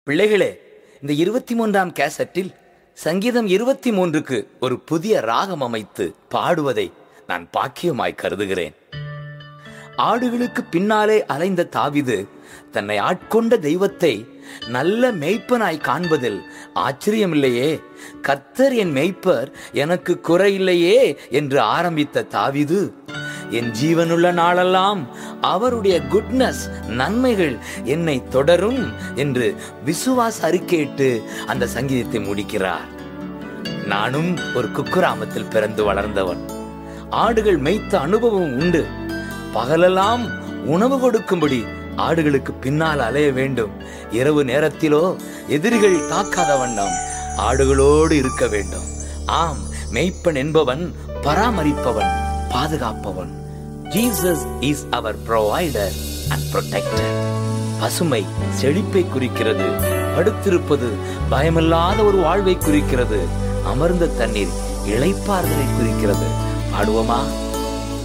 பிள்ளைகளே, இந்த 23ஆம் கேசட்டில் சங்கீதம் 23க்கு ஒரு புதிய ராகம் அமைத்து பாடுவதை நான் பாக்கியமாய் கருதுகிறேன். ஆடுகளுக்கு பின்னாலே அலைந்த தாவீது தன்னை ஆட்கொண்ட தெய்வத்தை நல்ல மேய்ப்பனாய் காண்பதில் ஆச்சரியமில்லையே. கர்த்தர் என் மேய்ப்பர், எனக்கு குறையில்லையே என்று ஆரம்பித்த தாவீது, என் ஜீவனுள்ள நாளெல்லாம் அவருடைய குட்னஸ், நன்மைகள் என்னை தொடரும் என்று விசுவாச அறிக்கையிட்டு அந்த சங்கீதத்தை முடிக்கிறார். நானும் ஒரு குக்கிராமத்தில் பிறந்து வளர்ந்தவன். ஆடுகள் மேய்த்த அனுபவம் உண்டு. பகலெல்லாம் உணவு கொடுக்கும்படி ஆடுகளுக்கு பின்னால் அலைய வேண்டும். இரவு நேரத்திலோ எதிரிகள் தாக்காத வண்ணம் ஆடுகளோடு இருக்க வேண்டும். ஆம், மேய்ப்பன் என்பவன் பராமரிப்பவன், பாதுகாப்பவன். Jesus is our provider and protector. பசுமை செழிப்பை குறிக்கிறது. படுத்திருப்பது பயமில்லாத ஒரு வாழ்வை குறிக்கிறது. அமர்ந்த தண்ணீர் இளைப்பாறுதலை குறிக்கிறது. பாடுவோமா?